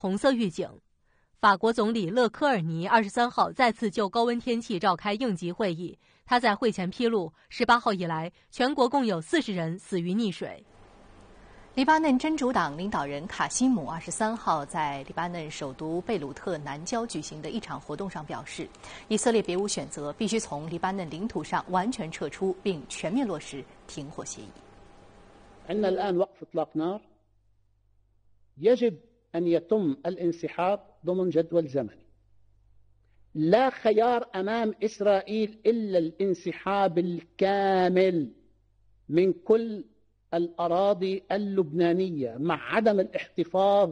红色预警。法国总理勒科尔尼23号再次就高温天气召开应急会议。他在会前披露，18号以来，全国共有40人死于溺水。 黎巴嫩真主党领导人卡西姆23号在黎巴嫩首都贝鲁特南郊举行的一场活动上表示，以色列别无选择，必须从黎巴嫩领土上完全撤出，并全面落实停火协议。 عندنا الآن وقف إطلاق نار يجب أن يتم الانسحاب ضمن جدول زمني لا خيار أمام إسرائيل إلا الانسحاب الكامل من كل الأراضي اللبنانية مع عدم الاحتفاظ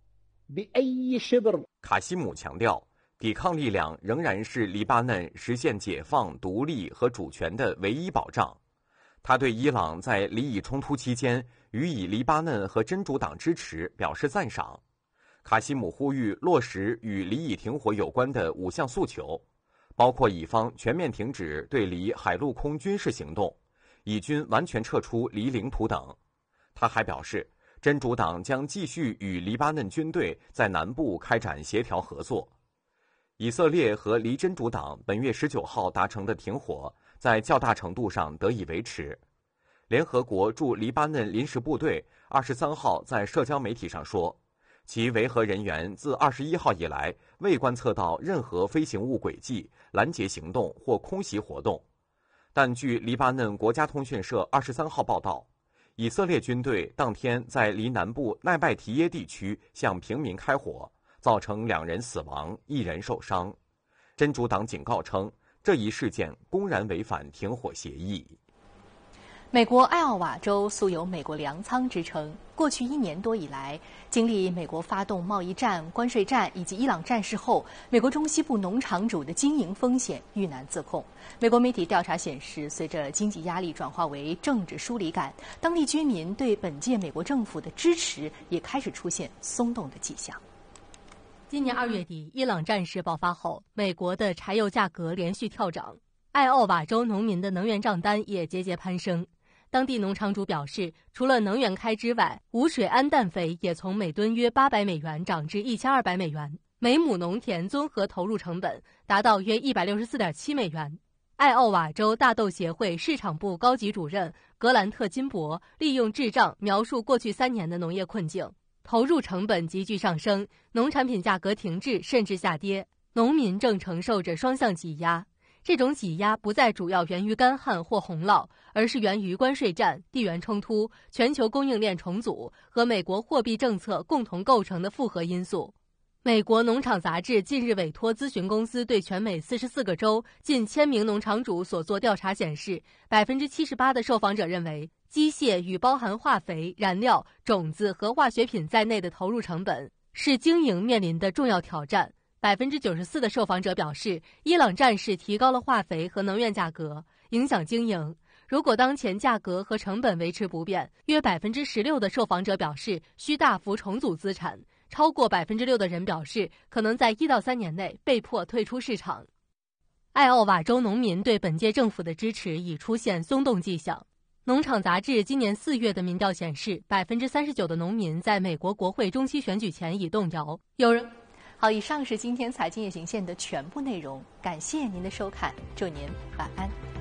بأي شبر。 卡西姆强调，抵抗力量仍然是黎巴嫩实现解放、独立和主权的唯一保障。他对伊朗在黎以冲突期间予以黎巴嫩和真主党支持表示赞赏。卡西姆呼吁落实与黎以停火有关的5项诉求，包括以方全面停止对黎海陆空军事行动，以军完全撤出黎领土等。他还表示，真主党将继续与黎巴嫩军队在南部开展协调合作。以色列和黎真主党本月19号达成的停火在较大程度上得以维持。联合国驻黎巴嫩临时部队23号在社交媒体上说，其维和人员自21号以来未观测到任何飞行物轨迹、拦截行动或空袭活动。但据黎巴嫩国家通讯社23号报道，以色列军队当天在黎南部奈拜提耶地区向平民开火，造成2人死亡，1人受伤。真主党警告称，这一事件公然违反停火协议。 美国艾奥瓦州素有美国粮仓之称，过去1年多以来，经历美国发动贸易战、关税战以及伊朗战事后，美国中西部农场主的经营风险愈难自控。美国媒体调查显示，随着经济压力转化为政治疏离感，当地居民对本届美国政府的支持也开始出现松动的迹象。 今年2月底，伊朗战事爆发后，美国的柴油价格连续跳涨，艾奥瓦州农民的能源账单也节节攀升。当地农场主表示，除了能源开支外，无水氨氮肥也从每吨约800美元涨至1200美元，每亩农田综合投入成本达到约164.7美元。艾奥瓦州大豆协会市场部高级主任格兰特·金伯利用智障描述过去3年的农业困境：投入成本急剧上升，农产品价格停滞甚至下跌，农民正承受着双向挤压。这种挤压不再主要源于干旱或洪涝，而是源于关税战、地缘冲突、全球供应链重组和美国货币政策共同构成的复合因素。美国农场杂志近日委托咨询公司对全美44个州近1000名农场主所做调查显示，78%的受访者认为，机械与包含化肥、燃料、种子和化学品在内的投入成本是经营面临的重要挑战。94%的受访者表示，伊朗战事提高了化肥和能源价格，影响经营。如果当前价格和成本维持不变，约16%的受访者表示需大幅重组资产，超过6%的人表示可能在1到3年内被迫退出市场。艾奥瓦州农民对本届政府的支持已出现松动迹象。农场杂志今年4月的民调显示，39%的农民在美国国会中期选举前已动摇。好，以上是今天财经夜行线的全部内容，感谢您的收看，祝您晚安。